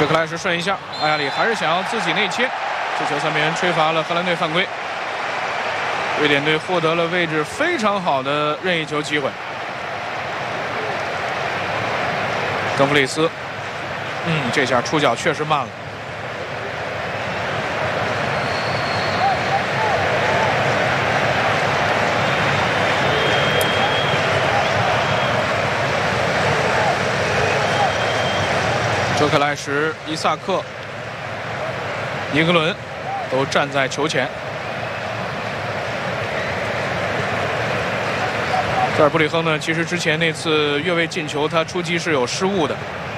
这克莱什顺一下，艾亚里还是想要自己内切，这球3比0吹罚了荷兰队犯规。瑞典队获得了位置非常好的任意球机会。邓弗里斯，这下出脚确实慢了。哲克莱什、伊萨克、尼格伦都站在球前。泽尔布里亨呢，其实之前那次越位进球，他出击是有失误的。